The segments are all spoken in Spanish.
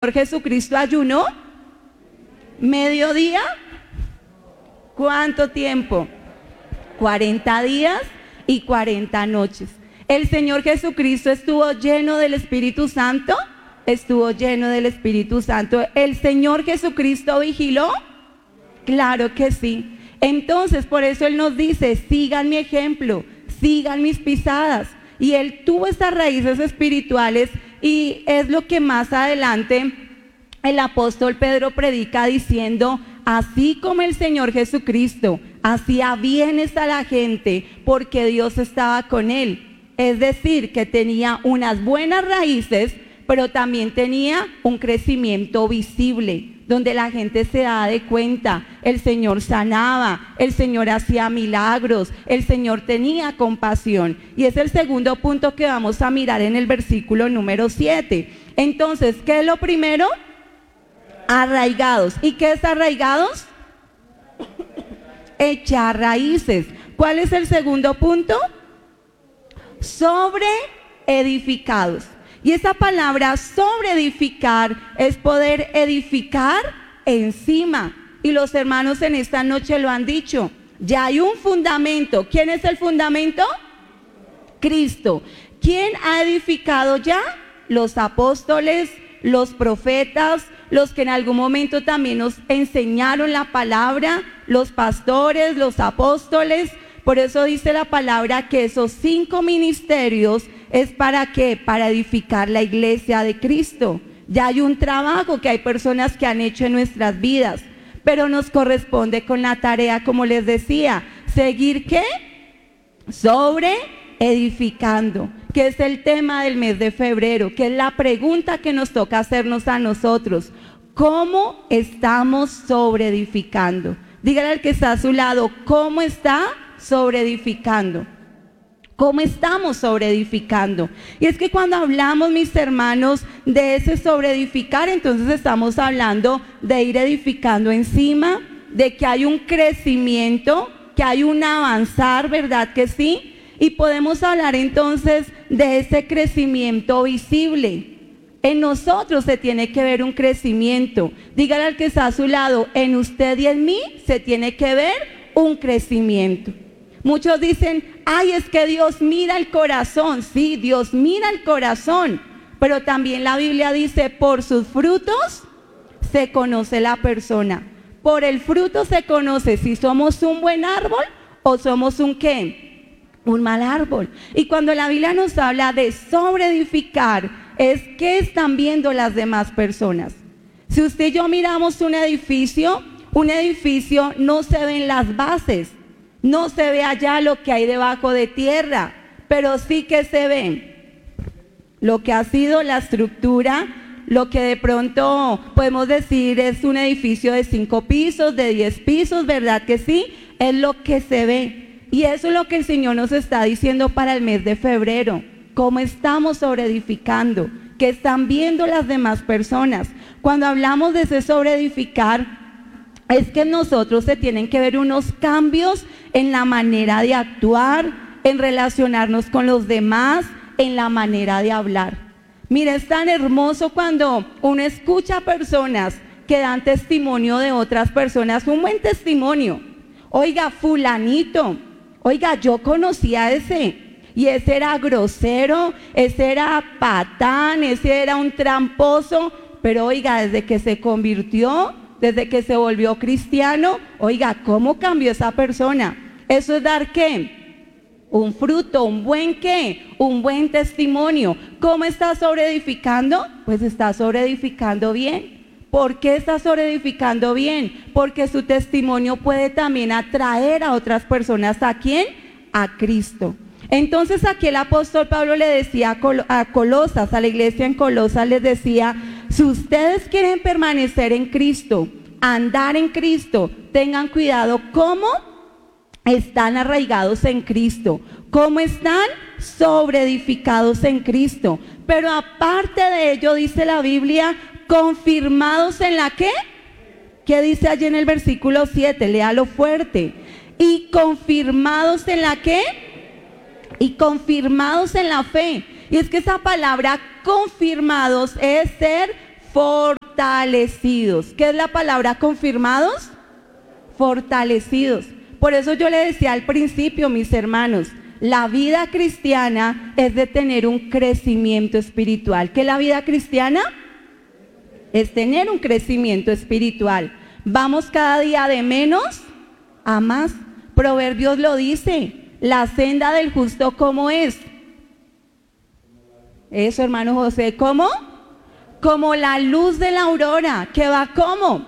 Señor Jesucristo ayunó? ¿Mediodía? ¿Cuánto tiempo? 40 días y 40 noches. ¿El Señor Jesucristo estuvo lleno del Espíritu Santo? Estuvo lleno del Espíritu Santo. ¿El Señor Jesucristo vigiló? Claro que sí. Entonces, por eso Él nos dice, sigan mi ejemplo, sigan mis pisadas. Y Él tuvo estas raíces espirituales y es lo que más adelante el apóstol Pedro predica diciendo, así como el Señor Jesucristo hacía bienes a la gente porque Dios estaba con Él. Es decir, que tenía unas buenas raíces, pero también tenía un crecimiento visible, donde la gente se daba de cuenta, el Señor sanaba, el Señor hacía milagros, el Señor tenía compasión. Y es el segundo punto que vamos a mirar en el versículo número 7. Entonces, ¿qué es lo primero? Arraigados. ¿Y qué es arraigados? Echar raíces. ¿Cuál es el segundo punto? Sobre edificados. Y esa palabra sobre edificar es poder edificar encima. Y los hermanos en esta noche lo han dicho. Ya hay un fundamento. ¿Quién es el fundamento? Cristo. ¿Quién ha edificado ya? Los apóstoles, los profetas, los que en algún momento también nos enseñaron la palabra, los pastores, los apóstoles. Por eso dice la palabra que esos 5 ministerios es para ¿qué? Para edificar la iglesia de Cristo. Ya hay un trabajo que hay personas que han hecho en nuestras vidas, pero nos corresponde con la tarea, como les decía, seguir ¿qué? Sobre edificando, que es el tema del mes de febrero, que es la pregunta que nos toca hacernos a nosotros. ¿Cómo estamos sobre edificando? Dígale al que está a su lado, ¿cómo está sobre edificando? ¿Cómo estamos sobre edificando? Y es que cuando hablamos, mis hermanos, de ese sobre edificar, entonces estamos hablando de ir edificando encima, de que hay un crecimiento, que hay un avanzar, ¿verdad que sí? Y podemos hablar entonces de ese crecimiento visible. En nosotros se tiene que ver un crecimiento. Dígale al que está a su lado, en usted y en mí se tiene que ver un crecimiento. Muchos dicen, ay, es que Dios mira el corazón. Sí, Dios mira el corazón, pero también la Biblia dice, por sus frutos se conoce la persona. Por el fruto se conoce si somos un buen árbol o somos un ¿qué? Un mal árbol. Y cuando la Biblia nos habla de sobreedificar, es que están viendo las demás personas. Si usted y yo miramos un edificio no se ven las bases, no se ve allá lo que hay debajo de tierra, pero sí que se ve lo que ha sido la estructura, lo que de pronto podemos decir es un edificio de 5 pisos, de 10 pisos, ¿verdad que sí? Es lo que se ve. Y eso es lo que el Señor nos está diciendo para el mes de febrero. ¿Cómo estamos sobreedificando? ¿Qué están viendo las demás personas? Cuando hablamos de ese sobreedificar, es que en nosotros se tienen que ver unos cambios en la manera de actuar, en relacionarnos con los demás, en la manera de hablar. Mira, es tan hermoso cuando uno escucha a personas que dan testimonio de otras personas, un buen testimonio. Oiga, fulanito, oiga, yo conocí a ese, y ese era grosero, ese era patán, ese era un tramposo, pero oiga, desde que se convirtió, desde que se volvió cristiano, oiga, ¿cómo cambió esa persona? Eso es dar ¿qué? Un fruto, un buen ¿qué? Un buen testimonio. ¿Cómo está sobreedificando? Pues está sobreedificando bien. ¿Por qué está sobreedificando bien? Porque su testimonio puede también atraer a otras personas. ¿A quién? A Cristo. Entonces aquí el apóstol Pablo le decía a Colosas, a la iglesia en Colosas les decía, si ustedes quieren permanecer en Cristo, andar en Cristo, tengan cuidado cómo están arraigados en Cristo, cómo están sobreedificados en Cristo. Pero aparte de ello, dice la Biblia, confirmados en la ¿qué? ¿Qué dice allí en el versículo 7? Léalo fuerte. Y confirmados en la ¿qué? Y confirmados en la fe. Y es que esa palabra confirmados es ser fortalecidos. fortalecidos. ¿Qué es la palabra confirmados? Fortalecidos. Por eso yo le decía al principio, mis hermanos, la vida cristiana es de tener un crecimiento espiritual. ¿Qué es la vida cristiana? Es tener un crecimiento espiritual. Vamos cada día de menos a más. Proverbios lo dice, la senda del justo, ¿cómo es? Eso, hermano José, ¿cómo? Como la luz de la aurora, que va ¿cómo?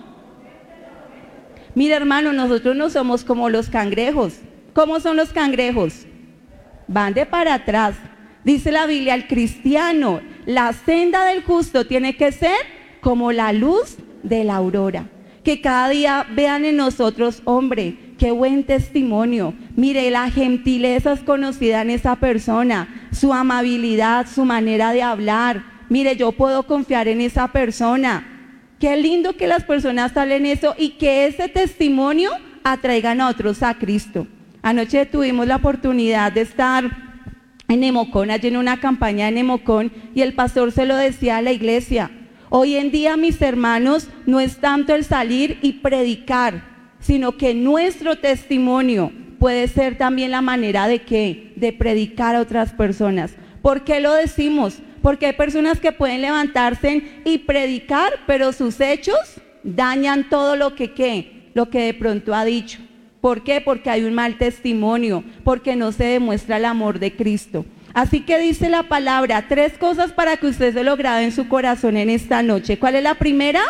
Mira, hermano, nosotros no somos como los cangrejos. ¿Cómo son los cangrejos? Van de para atrás. Dice la Biblia, el cristiano, la senda del justo tiene que ser como la luz de la aurora. Que cada día vean en nosotros, hombre, qué buen testimonio. Mire, la gentileza es conocida en esa persona, su amabilidad, su manera de hablar. Mire, yo puedo confiar en esa persona. Qué lindo que las personas hablen eso y que ese testimonio atraigan a otros a Cristo. Anoche tuvimos la oportunidad de estar en Nemocón, allí en una campaña de Nemocón, y el pastor se lo decía a la iglesia. Hoy en día, mis hermanos, no es tanto el salir y predicar, sino que nuestro testimonio puede ser también la manera de ¿qué? De predicar a otras personas. ¿Por qué lo decimos? Porque hay personas que pueden levantarse y predicar, pero sus hechos dañan todo lo que de pronto ha dicho. ¿Por qué? Porque hay un mal testimonio, porque no se demuestra el amor de Cristo. Así que dice la palabra, 3 cosas para que usted se lo grabe en su corazón en esta noche. ¿Cuál es la primera?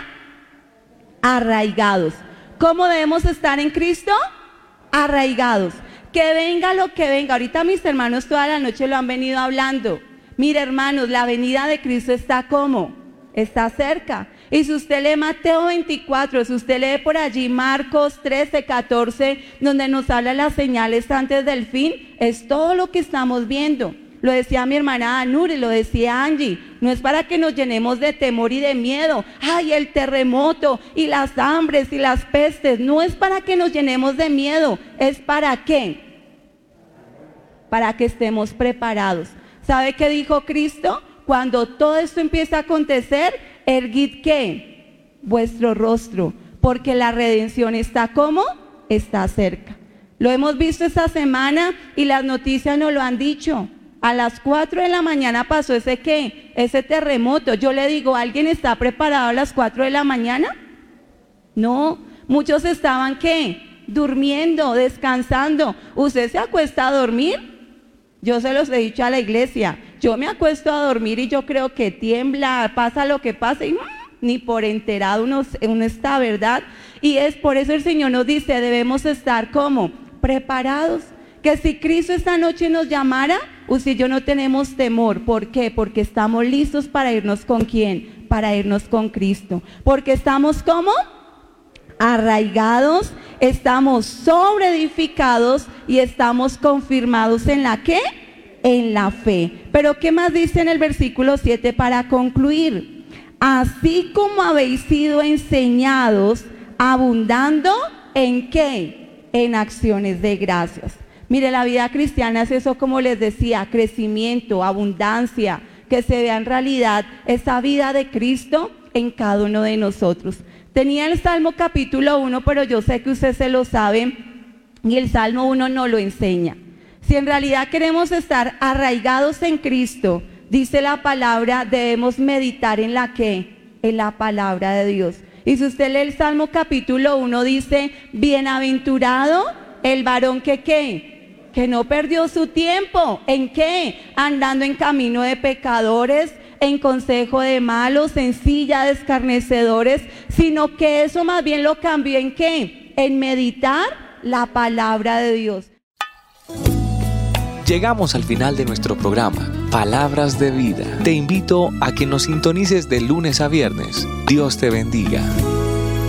Arraigados. ¿Cómo debemos estar en Cristo? Arraigados. Que venga lo que venga. Ahorita mis hermanos toda la noche lo han venido hablando. Mire, hermanos, la venida de Cristo está ¿cómo? Está cerca. Y si usted lee Mateo 24, si usted lee por allí Marcos 13, 14, donde nos habla las señales antes del fin, es todo lo que estamos viendo. Lo decía mi hermana Anuri, lo decía Angie, no es para que nos llenemos de temor y de miedo. Ay, el terremoto y las hambres y las pestes, no es para que nos llenemos de miedo, es para ¿qué? Para que estemos preparados. ¿Sabe qué dijo Cristo? Cuando todo esto empieza a acontecer, erguid ¿qué? Vuestro rostro, porque la redención está ¿cómo? Está cerca. Lo hemos visto esta semana y las noticias nos lo han dicho. A las 4 de la mañana pasó ese ¿qué? Ese terremoto. Yo le digo, ¿alguien está preparado a las 4 de la mañana? No, muchos estaban ¿qué? Durmiendo, descansando. ¿Usted se acuesta a dormir? Yo se los he dicho a la iglesia, yo me acuesto a dormir y yo creo que tiembla, pasa lo que pasa y ni por enterado uno está, ¿verdad? Y es por eso el Señor nos dice, debemos estar ¿cómo? Preparados. Que si Cristo esta noche nos llamara, usted y yo no tenemos temor. ¿Por qué? Porque estamos listos para irnos ¿con quién? Para irnos con Cristo. Porque estamos ¿cómo? Arraigados, estamos sobreedificados y estamos confirmados ¿en la qué? En la fe. Pero ¿qué más dice en el versículo 7 para concluir? Así como habéis sido enseñados, abundando ¿en qué? En acciones de gracias. Mire, la vida cristiana es eso, como les decía, crecimiento, abundancia, que se vea en realidad esa vida de Cristo en cada uno de nosotros. Tenía el Salmo capítulo 1, pero yo sé que usted se lo sabe y el Salmo 1 no lo enseña. Si en realidad queremos estar arraigados en Cristo, dice la palabra, debemos meditar en la ¿qué? En la palabra de Dios. Y si usted lee el Salmo capítulo 1, dice, bienaventurado el varón que ¿qué? Que no perdió su tiempo. ¿En qué? Andando en camino de pecadores, en consejo de malos, en silla de escarnecedores, sino que eso más bien lo cambió ¿en qué? En meditar la palabra de Dios. Llegamos al final de nuestro programa, Palabras de Vida. Te invito a que nos sintonices de lunes a viernes. Dios te bendiga.